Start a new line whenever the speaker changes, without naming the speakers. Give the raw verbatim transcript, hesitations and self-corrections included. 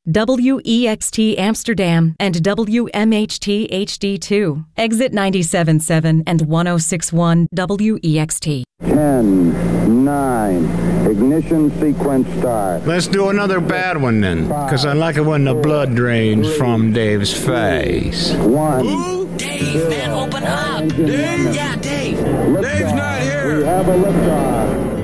W E X T Amsterdam, and W M H T H D two. Exit ninety-seven point seven and ten sixty-one W E X T.
ten, nine, ignition sequence start.
Let's do another bad one then, because I like it when the blood drains from Dave's face.
One.
Who? Dave, man, open up.
Dave?
Yeah, Dave.
Liftoff.
Dave's not here.
We have a liftoff.